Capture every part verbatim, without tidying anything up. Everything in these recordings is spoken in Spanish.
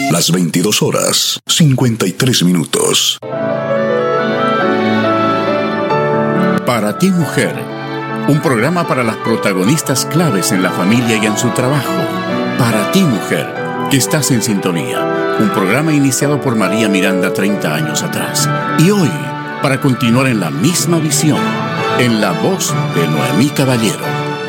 Las veintidós horas, cincuenta y tres minutos. Para ti, mujer, un programa para las protagonistas claves en la familia y en su trabajo. Para ti, mujer, que estás en sintonía. Un programa iniciado por María Miranda treinta años atrás. Y hoy, para continuar en la misma visión, en la voz de Noemí Caballero.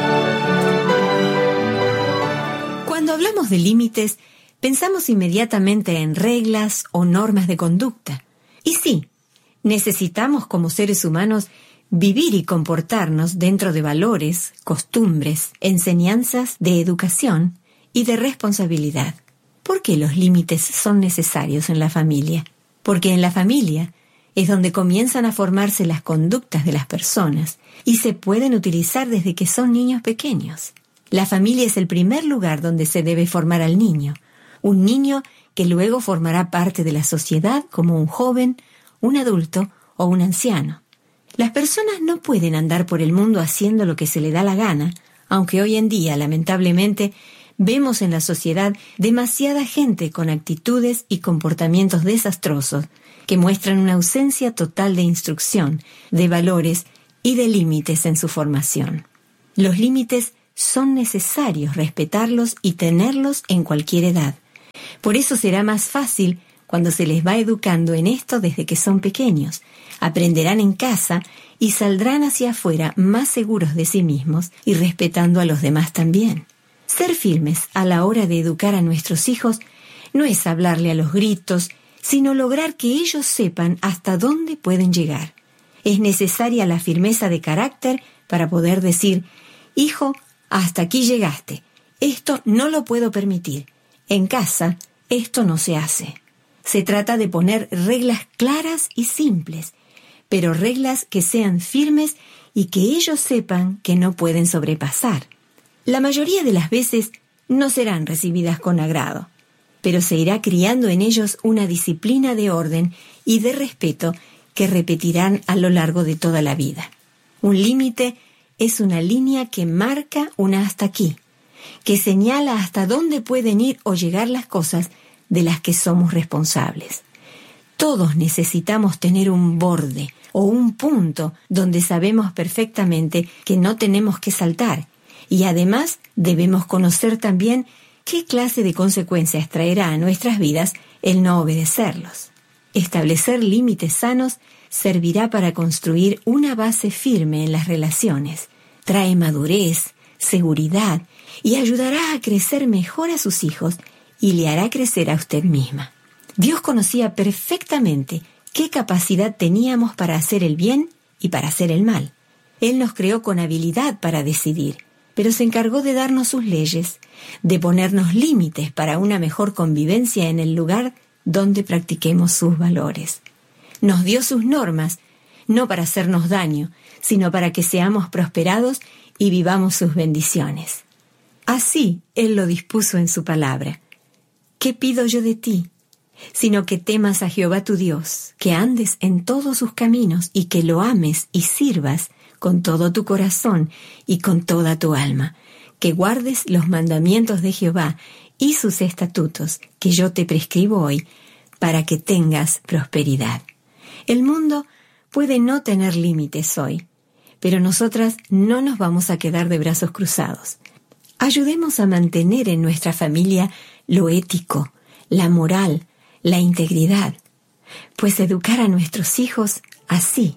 Cuando hablamos de límites, pensamos inmediatamente en reglas o normas de conducta. Y sí, necesitamos como seres humanos vivir y comportarnos dentro de valores, costumbres, enseñanzas de educación y de responsabilidad. ¿Por qué los límites son necesarios en la familia? Porque en la familia es donde comienzan a formarse las conductas de las personas y se pueden utilizar desde que son niños pequeños. La familia es el primer lugar donde se debe formar al niño, un niño que luego formará parte de la sociedad como un joven, un adulto o un anciano. Las personas no pueden andar por el mundo haciendo lo que se le da la gana, aunque hoy en día, lamentablemente, vemos en la sociedad demasiada gente con actitudes y comportamientos desastrosos que muestran una ausencia total de instrucción, de valores y de límites en su formación. Los límites son necesarios respetarlos y tenerlos en cualquier edad. Por eso será más fácil cuando se les va educando en esto desde que son pequeños. Aprenderán en casa y saldrán hacia afuera más seguros de sí mismos y respetando a los demás también. Ser firmes a la hora de educar a nuestros hijos no es hablarle a los gritos, sino lograr que ellos sepan hasta dónde pueden llegar. Es necesaria la firmeza de carácter para poder decir: hijo, hasta aquí llegaste, esto no lo puedo permitir. En casa, esto no se hace. Se trata de poner reglas claras y simples, pero reglas que sean firmes y que ellos sepan que no pueden sobrepasar. La mayoría de las veces no serán recibidas con agrado, pero se irá criando en ellos una disciplina de orden y de respeto que repetirán a lo largo de toda la vida. Un límite es una línea que marca una hasta aquí, que señala hasta dónde pueden ir o llegar las cosas de las que somos responsables. Todos necesitamos tener un borde o un punto donde sabemos perfectamente que no tenemos que saltar, y además debemos conocer también qué clase de consecuencias traerá a nuestras vidas el no obedecerlos. Establecer límites sanos servirá para construir una base firme en las relaciones, trae madurez, seguridad y ayudará a crecer mejor a sus hijos y le hará crecer a usted misma. Dios conocía perfectamente qué capacidad teníamos para hacer el bien y para hacer el mal. Él nos creó con habilidad para decidir, pero se encargó de darnos sus leyes, de ponernos límites para una mejor convivencia en el lugar donde practiquemos sus valores. Nos dio sus normas, no para hacernos daño, sino para que seamos prosperados y vivamos sus bendiciones. Así Él lo dispuso en su palabra. ¿Qué pido yo de ti? Sino que temas a Jehová tu Dios, que andes en todos sus caminos y que lo ames y sirvas con todo tu corazón y con toda tu alma, que guardes los mandamientos de Jehová y sus estatutos que yo te prescribo hoy, para que tengas prosperidad. El mundo puede no tener límites hoy, pero nosotras no nos vamos a quedar de brazos cruzados. Ayudemos a mantener en nuestra familia lo ético, la moral, la integridad, pues educar a nuestros hijos así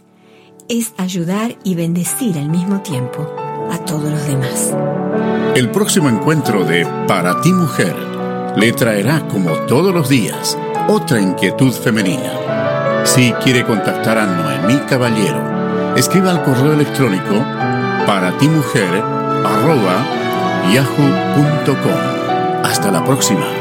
es ayudar y bendecir al mismo tiempo a todos los demás. El próximo encuentro de Para ti, mujer le traerá, como todos los días, otra inquietud femenina. Si quiere contactar a Noemí Caballero, escriba al correo electrónico paratimujer arroba yahoo punto com. Hasta la próxima.